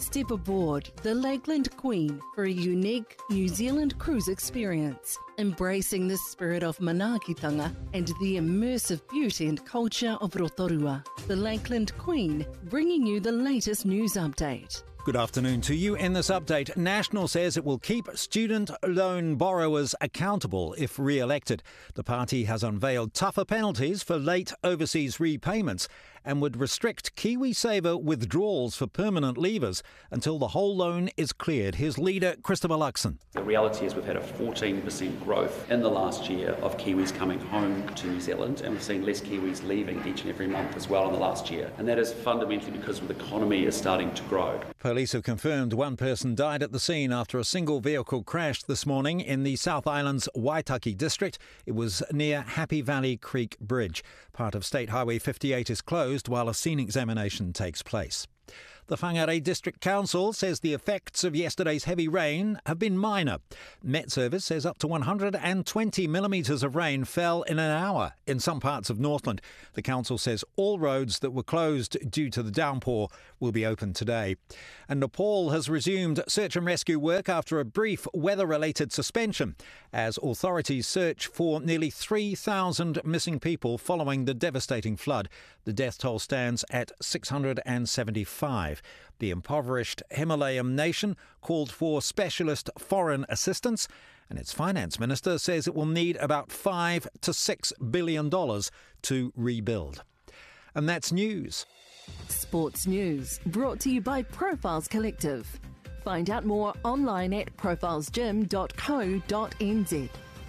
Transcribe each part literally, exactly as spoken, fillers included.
Step aboard the Lakeland Queen for a unique New Zealand cruise experience, embracing the spirit of manaakitanga and the immersive beauty and culture of Rotorua. The Lakeland Queen, bringing you the latest news update. Good afternoon to you. In this update, National says it will keep student loan borrowers accountable if re-elected. The party has unveiled tougher penalties for late overseas repayments and would restrict KiwiSaver withdrawals for permanent leavers until the whole loan is cleared. Here's leader Christopher Luxon. The reality is we've had a fourteen percent growth in the last year of Kiwis coming home to New Zealand, and we've seen less Kiwis leaving each and every month as well in the last year. And that is fundamentally because the economy is starting to grow. Police have confirmed one person died at the scene after a single vehicle crashed this morning in the South Island's Waitaki district. It was near Happy Valley Creek Bridge. Part of State Highway fifty-eight is closed while a scene examination takes place. The Whangarei District Council says the effects of yesterday's heavy rain have been minor. Met Service says up to one hundred twenty millimetres of rain fell in an hour in some parts of Northland. The council says all roads that were closed due to the downpour will be open today. And Nepal has resumed search and rescue work after a brief weather-related suspension as authorities search for nearly three thousand missing people following the devastating flood. The death toll stands at six hundred seventy-five. The impoverished Himalayan nation called for specialist foreign assistance, and its finance minister says it will need about five to six billion dollars to rebuild. And that's news. Sports news brought to you by Profiles Collective. Find out more online at profiles gym dot co dot n z.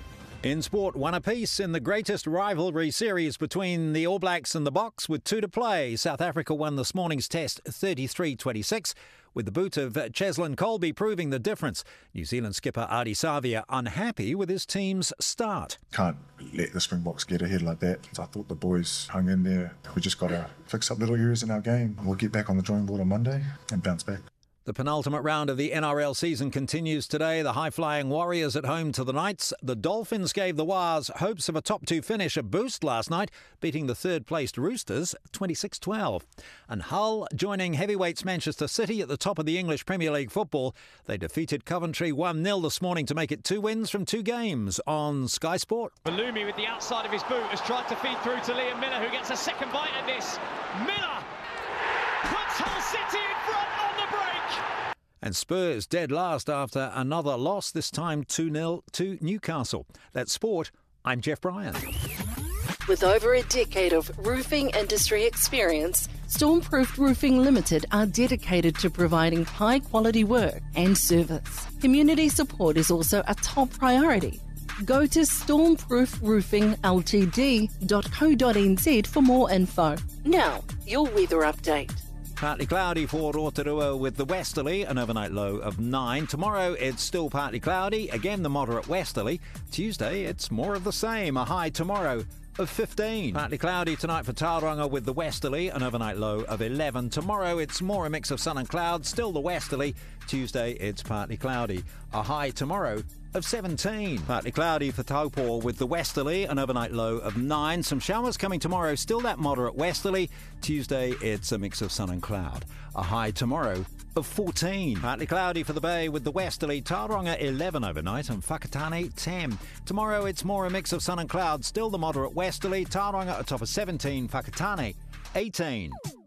In sport, one apiece in the greatest rivalry series between the All Blacks and the Boks with two to play. South Africa won this morning's test thirty-three twenty-six, with the boot of Cheslin Colby proving the difference. New Zealand skipper Ardie Savia unhappy with his team's start. Can't let the Springboks get ahead like that. I thought the boys hung in there. We just got to fix up little areas in our game. We'll get back on the drawing board on Monday and bounce back. The penultimate round of the N R L season continues today. The high-flying Warriors at home to the Knights. The Dolphins gave the Wars hopes of a top two finish a boost last night, beating the third-placed Roosters twenty-six twelve. And Hull joining heavyweights Manchester City at the top of the English Premier League football. They defeated Coventry one nil this morning to make it two wins from two games on Sky Sport. Balumi with the outside of his boot has tried to feed through to Liam Miller, who gets a second bite at this. Miller puts Hull City in front on the break. And Spurs dead last after another loss, this time two nil to Newcastle. That's sport. I'm Jeff Bryan. With over a decade of roofing industry experience, Stormproof Roofing Limited are dedicated to providing high-quality work and service. Community support is also a top priority. Go to stormproof roofing l t d dot co dot n z for more info. Now, your weather update. Partly cloudy for Rotorua with the westerly, an overnight low of nine. Tomorrow it's still partly cloudy, again the moderate westerly. Tuesday it's more of the same, a high tomorrow of fifteen. Partly cloudy tonight for Tauranga with the westerly, an overnight low of eleven. Tomorrow it's more a mix of sun and clouds, still the westerly. Tuesday it's partly cloudy, a high tomorrow of seventeen. Partly cloudy for Taupo with the westerly, an overnight low of nine. Some showers coming tomorrow, still that moderate westerly. Tuesday it's a mix of sun and cloud, a high tomorrow of fourteen. Partly cloudy for the Bay with the westerly, Tauranga eleven overnight and Whakatane ten. Tomorrow it's more a mix of sun and cloud, still the moderate westerly, Tauranga atop of seventeen, Whakatane eighteen.